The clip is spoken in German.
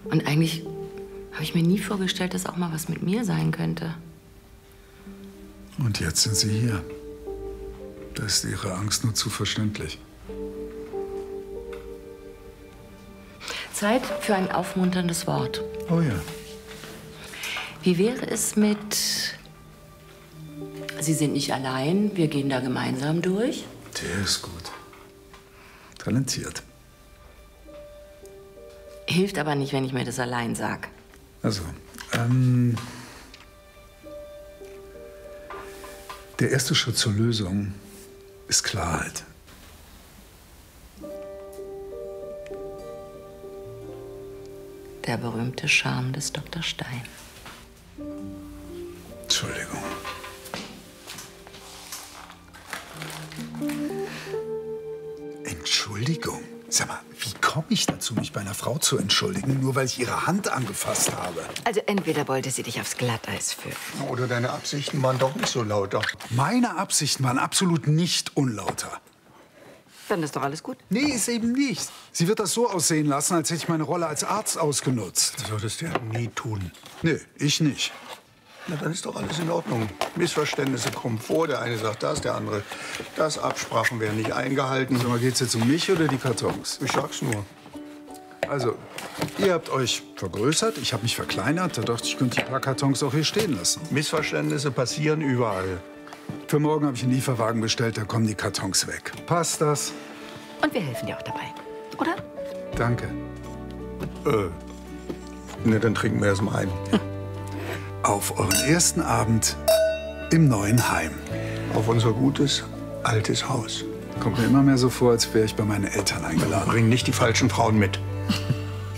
Und eigentlich habe ich mir nie vorgestellt, dass auch mal was mit mir sein könnte. Und jetzt sind Sie hier. Da ist Ihre Angst nur zu verständlich. Zeit für ein aufmunterndes Wort. Oh ja. Wie wäre es mit... Sie sind nicht allein, wir gehen da gemeinsam durch? Der ist gut. Talentiert. Hilft aber nicht, wenn ich mir das allein sag. Also, der erste Schritt zur Lösung ist Klarheit. Der berühmte Charme des Dr. Stein. Entschuldigung. Entschuldigung? Sag mal, wie komme ich dazu, mich bei einer Frau zu entschuldigen, nur weil ich ihre Hand angefasst habe? Also entweder wollte sie dich aufs Glatteis führen. Oder deine Absichten waren doch nicht so lauter. Meine Absichten waren absolut nicht unlauter. Dann ist doch alles gut. Nee, ist eben nicht. Sie wird das so aussehen lassen, als hätte ich meine Rolle als Arzt ausgenutzt. Das solltest du ja nie tun. Nee, ich nicht. Na, dann ist doch alles in Ordnung. Missverständnisse kommen vor. Der eine sagt das, der andere das. Absprachen werden nicht eingehalten. Sag mal, geht's jetzt um mich oder die Kartons? Ich sag's nur. Also, ihr habt euch vergrößert, ich habe mich verkleinert. Da dachte ich, könnte die paar Kartons auch hier stehen lassen. Missverständnisse passieren überall. Für morgen habe ich einen Lieferwagen bestellt, da kommen die Kartons weg. Passt das? Und wir helfen dir auch dabei, oder? Danke. Ne, dann trinken wir erst mal ein. Auf euren ersten Abend im neuen Heim. Auf unser gutes, altes Haus. Kommt mir immer mehr so vor, als wäre ich bei meinen Eltern eingeladen. Bring nicht die falschen Frauen mit.